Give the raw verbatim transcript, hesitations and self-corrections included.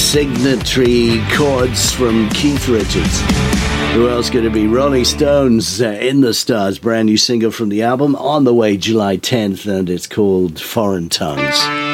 signatory chords from Keith Richards. Who else could it be? Rolling Stones, uh, In the Stars, brand new single from the album, on the way July tenth, and it's called Foreign Tongues.